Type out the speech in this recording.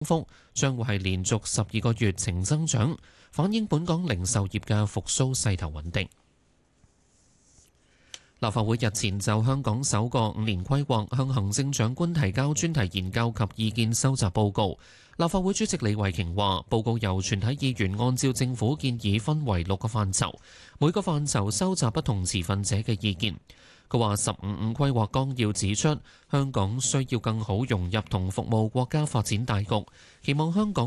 幅將會係連續12個月呈增長，反映本港零售業嘅復甦勢頭穩定。立法會日前就香港首個5年規劃向行政長官提交專題研究及意見收集報告。立法會主席李慧瓊話：報告由全體議員按照政府建議分為6個範疇，每個範疇收集不同持份者嘅意見。佢話：15規劃綱要指出，香港需要更好融入同服務國家發展大局，期望香港